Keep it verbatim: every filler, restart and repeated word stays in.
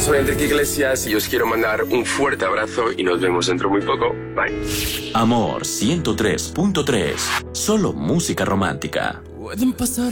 soy Enrique Iglesias y os quiero mandar un fuerte abrazo y nos vemos dentro muy poco. Bye. Amor ciento tres punto tres. Solo música romántica. Pueden pasar